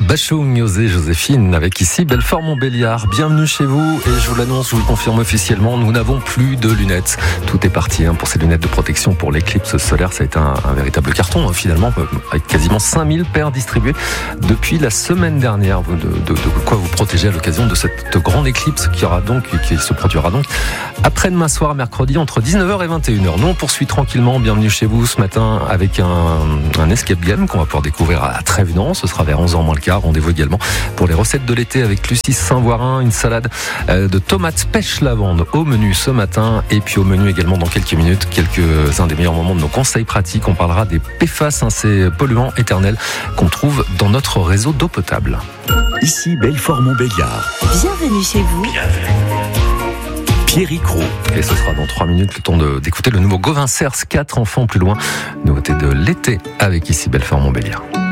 Bachung, Osé, Joséphine, avec ici Belfort-Montbéliard. Bienvenue chez vous et je vous l'annonce, je vous le confirme officiellement, nous n'avons plus de lunettes. Tout est parti pour ces lunettes de protection pour l'éclipse solaire. Ça a été un véritable carton finalement, avec quasiment 5000 paires distribuées depuis la semaine dernière. De quoi vous protéger à l'occasion de cette grande éclipse qui se produira donc après-demain soir, mercredi, entre 19h et 21h. Nous on poursuit tranquillement. Bienvenue chez vous ce matin avec un escape game qu'on va pouvoir découvrir à Trévenans. Ce sera vers 11h moins le quart. Rendez-vous également pour les recettes de l'été avec Lucie Saint-Voirin, une salade de tomates pêche lavande au menu ce matin. Et puis au menu également dans quelques minutes, quelques-uns des meilleurs moments de nos conseils pratiques. On parlera des PFAS, ces polluants éternels qu'on trouve dans notre réseau d'eau potable. Ici Belfort-Montbéliard. Bienvenue chez vous. Pierrick Roux. Et ce sera dans 3 minutes le temps d'écouter le nouveau Gauvin Cers, 4 enfants plus loin. Nouveauté de l'été avec ici Belfort-Montbéliard.